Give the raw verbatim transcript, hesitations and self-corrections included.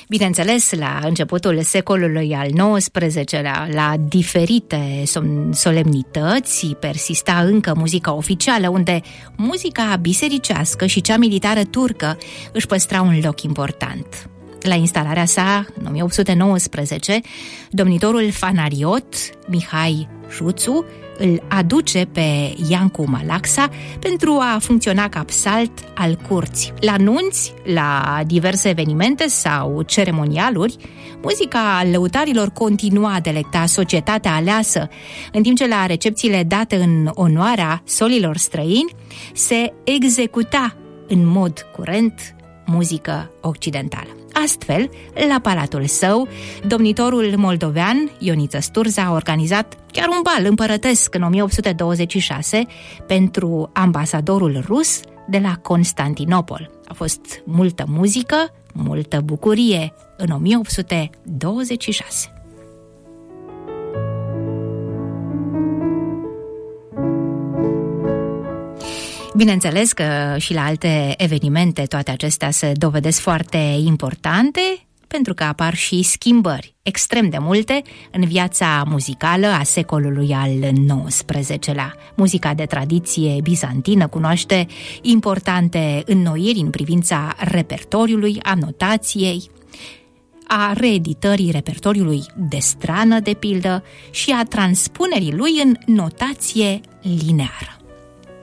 Bineînțeles, la începutul secolului al nouăsprezecelea, la diferite solemnități, persista încă muzica oficială, unde muzica bisericească și cea militară turcă își păstra un loc important. La instalarea sa, în o mie opt sute nouăsprezece, domnitorul fanariot Mihai Juțu îl aduce pe Iancu Malaxa pentru a funcționa ca psalt al curții. La nunți, la diverse evenimente sau ceremonialuri, muzica lăutarilor continua a delecta societatea aleasă, în timp ce la recepțiile date în onoarea solilor străini se executa în mod curent muzică occidentală. Astfel, la palatul său, domnitorul moldovean Ioniță Sturza a organizat chiar un bal împărătesc în o mie opt sute douăzeci și șase pentru ambasadorul rus de la Constantinopol. A fost multă muzică, multă bucurie în o mie opt sute douăzeci și șase. Bineînțeles că și la alte evenimente toate acestea se dovedesc foarte importante, pentru că apar și schimbări extrem de multe în viața muzicală a secolului al nouăsprezecelea. Muzica de tradiție bizantină cunoaște importante înnoiri în privința repertoriului, a notației, a reeditării repertoriului de strană, de pildă, și a transpunerii lui în notație lineară.